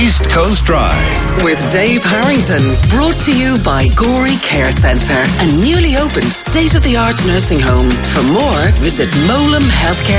East Coast Drive. With Dave Harrington. Brought to you by Gorey Care Centre, a newly opened state-of-the-art nursing home. For more, visit molamhealthcare.ie.